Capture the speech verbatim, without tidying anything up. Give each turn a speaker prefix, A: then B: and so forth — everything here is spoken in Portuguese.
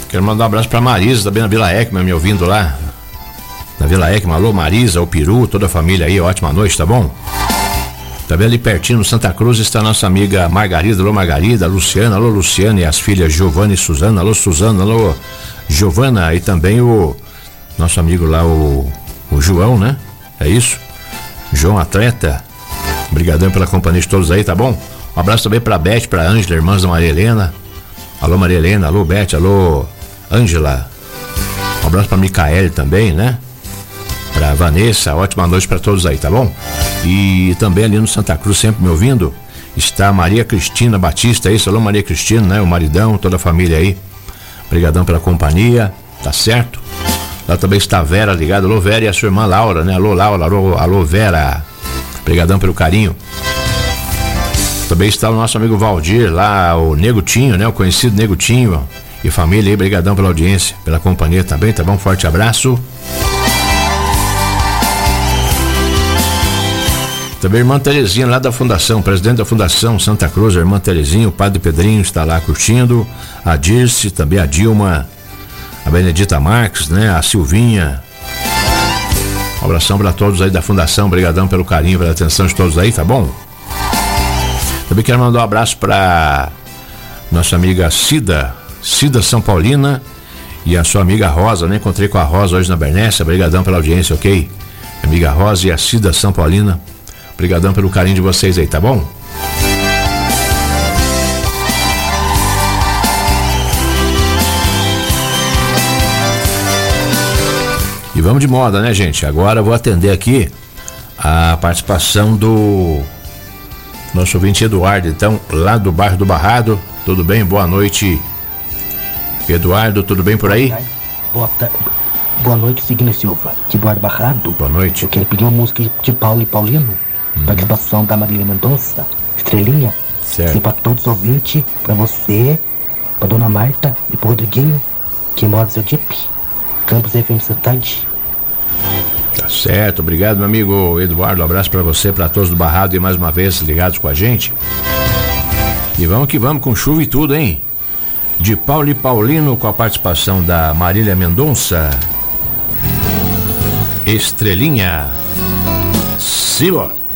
A: Quero mandar um abraço pra Marisa, também na Vila Ekman, me ouvindo lá. Na Vila Ekman, alô Marisa, o Peru, toda a família aí, ótima noite, tá bom? Também ali pertinho, no Santa Cruz, está a nossa amiga Margarida, alô Margarida, Luciana, alô Luciana, e as filhas Giovana e Suzana, alô Suzana, alô Giovana, e também o nosso amigo lá, o, o João, né? É isso? João Atleta, obrigadão pela companhia de todos aí, tá bom? Um abraço também pra Beth, pra Ângela, irmãs da Maria Helena, alô Maria Helena, alô Beth, alô Ângela, um abraço pra Micaele também, né? Pra Vanessa, ótima noite pra todos aí, tá bom? E também ali no Santa Cruz, sempre me ouvindo, está Maria Cristina Batista, isso, alô Maria Cristina, né? O maridão, toda a família aí, obrigadão pela companhia, tá certo? Lá também está a Vera ligada, alô Vera, e a sua irmã Laura, né? Alô Laura, alô, alô Vera, obrigadão pelo carinho. Também está o nosso amigo Valdir, lá o Nego Tinho, né? O conhecido Nego Tinho e família aí, obrigadão pela audiência, pela companhia também, tá bom? Forte abraço. Também a irmã Terezinha lá da Fundação, presidente da Fundação Santa Cruz, a irmã Terezinha, o padre Pedrinho está lá curtindo, a Dirce, também a Dilma, a Benedita Marques, né? A Silvinha. Um abração para todos aí da Fundação, obrigadão pelo carinho, pela atenção de todos aí, tá bom? Também quero mandar um abraço para nossa amiga Cida, Cida São Paulina, e a sua amiga Rosa, né? Encontrei com a Rosa hoje na Bernécia, obrigadão pela audiência, ok? Amiga Rosa e a Cida São Paulina, obrigadão pelo carinho de vocês aí, tá bom? E vamos de moda, né, gente? Agora eu vou atender aqui a participação do nosso ouvinte Eduardo, então, lá do bairro do Barrado. Tudo bem? Boa noite, Eduardo, tudo bem por aí?
B: Boa, ta... Boa noite, Signo Silva, de Eduardo Barrado.
A: Boa noite.
B: Eu quero pedir uma música de Paulo e Paulino, hum. participação da Marília Mendonça, Estrelinha.
A: Certo.
B: E para todos os ouvintes, para você, para Dona Marta e para Rodriguinho, que mora no seu Jeep, Campos F M Cidade.
A: Tá certo, obrigado, meu amigo Eduardo, um abraço pra você, pra todos do Barrado e mais uma vez ligados com a gente. E vamos que vamos com chuva e tudo, hein? De Paulo e Paulino com a participação da Marília Mendonça, Estrelinha. Simbora!